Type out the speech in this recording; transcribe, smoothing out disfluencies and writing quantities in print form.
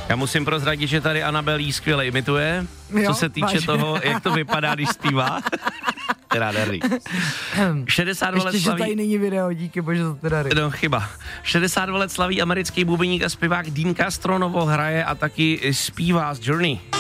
Já musím prozradit, že tady Anabel jí skvěle imituje, co se týče toho, jak to vypadá, když zpívá. Teda nádherný. 62 let Ještě, slaví... že tady není video, díky bože za teda ryb. No, chyba. 62 let slaví americký bubeník a zpěvák Dean Castro, novo hraje a taky zpívá z Journey.